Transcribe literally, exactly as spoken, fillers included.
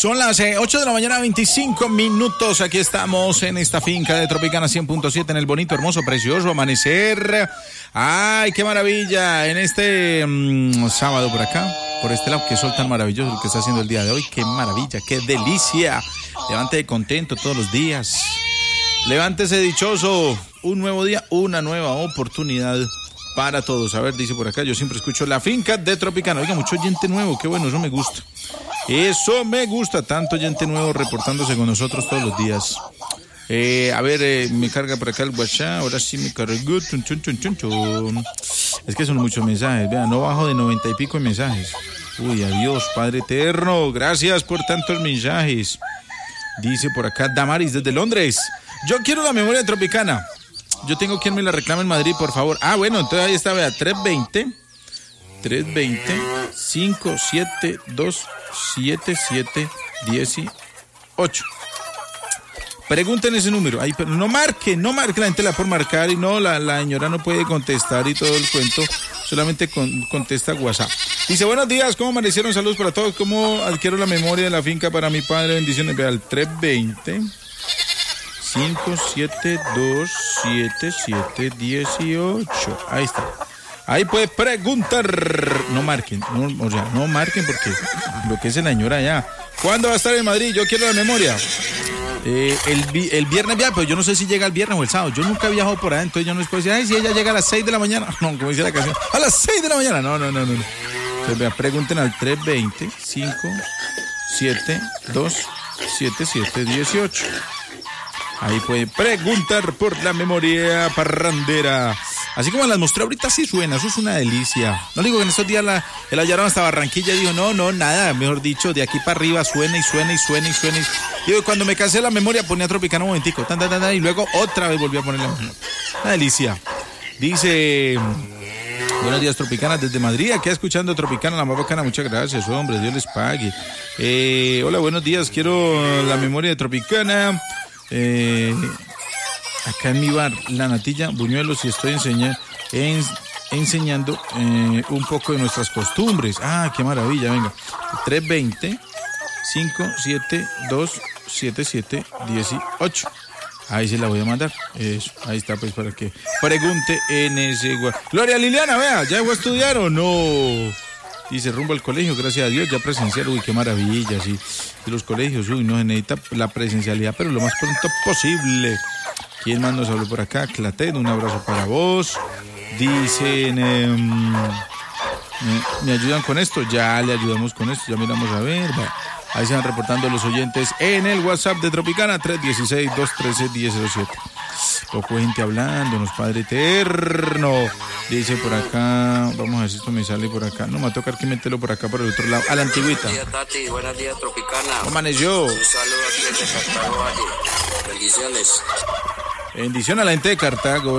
Son las eh, ocho de la mañana, veinticinco minutos. Aquí estamos en esta finca de Tropicana cien punto siete en el bonito, hermoso, precioso amanecer. ¡Ay, qué maravilla! En este mmm, sábado por acá, por este lado, qué sol tan maravilloso el que está haciendo el día de hoy. ¡Qué maravilla! ¡Qué delicia! Levántese contento todos los días. Levántese dichoso. Un nuevo día, una nueva oportunidad para todos. A ver, dice por acá, yo siempre escucho la finca de Tropicana. Oiga, mucho oyente nuevo, qué bueno, eso me gusta. Eso me gusta, tanto oyente nuevo reportándose con nosotros todos los días. Eh, a ver, eh, me carga por acá el WhatsApp, ahora sí me cargó. Chun, chun, chun, chun, chun. Es que son muchos mensajes, vean, no bajo de noventa y pico de mensajes. Uy, adiós, Padre Eterno, gracias por tantos mensajes. Dice por acá Damaris desde Londres, yo quiero la memoria de Tropicana. Yo tengo quien me la reclame en Madrid, por favor. Ah, bueno, entonces ahí está, vea, tres veinte, cinco siete dos, siete siete dieciocho. Pregunten ese número. Ahí, pero no marque, no marque, la gente la por marcar y no, la, la señora no puede contestar y todo el cuento, solamente con, contesta WhatsApp. Dice, buenos días, ¿cómo amanecieron? Saludos para todos. ¿Cómo adquiero la memoria de la finca para mi padre? Bendiciones. Vea, al tres veinte, cinco siete dos, siete siete dieciocho. Ahí está. Ahí puede preguntar. No marquen, no, o sea, no marquen porque lo que es la señora allá. ¿Cuándo va a estar en Madrid? Yo quiero la memoria. Eh, el, el viernes viaja, pero yo no sé si llega el viernes o el sábado. Yo nunca he viajado por ahí, entonces yo no les puedo decir, ay, si ella llega a las seis de la mañana. No, como dice la canción, a las seis de la mañana. No, no, no, no. Entonces, vea, pregunten al tres veinte, cinco siete dos, siete siete dieciocho. Ahí puede preguntar por la memoria parrandera. Así como las mostré ahorita, sí suena, eso es una delicia. No digo que en estos días la, el hallaron hasta Barranquilla y dijo, no, no, nada, mejor dicho, de aquí para arriba suena y suena y suena y suena. Y digo, cuando me cansé la memoria ponía Tropicana un momentico, tan, tan, tan, tan, y luego otra vez volví a poner la memoria. Una delicia. Dice, buenos días Tropicana desde Madrid, aquí escuchando Tropicana, la más bacana, muchas gracias, hombre, Dios les pague. Eh, hola, buenos días, quiero la memoria de Tropicana. Eh... Acá en mi bar, La Natilla, Buñuelos, y estoy enseña, en, enseñando eh, un poco de nuestras costumbres. Ah, qué maravilla, venga. tres veinte, cinco siete dos, siete siete dieciocho. Ahí se la voy a mandar. Eso, ahí está, pues, para que pregunte en ese lugar. Gloria Liliana, vea, ¿ya llegó a estudiar o no? Dice, rumbo al colegio, gracias a Dios, ya presencial. Uy, qué maravilla, sí. Y los colegios, uy, no se necesita la presencialidad, pero lo más pronto posible. ¿Quién más nos habló por acá? Clatet, un abrazo para vos. Dicen, eh, eh, ¿me ayudan con esto? Ya le ayudamos con esto, ya miramos a ver. Va. Ahí se van reportando los oyentes en el WhatsApp de Tropicana, tres uno seis, dos uno tres, uno cero cero siete. Poco gente hablándonos, Padre Eterno. Dice por acá, vamos a ver si esto me sale por acá. No, me va a tocar que meterlo por acá, por el otro lado, a la antigüita. Buenos días, Tati, buenos días, Tropicana. ¿Cómo amaneció? Un saludo aquí desde Cartago Valle. Bendiciones. Bendición a la gente de Cartago.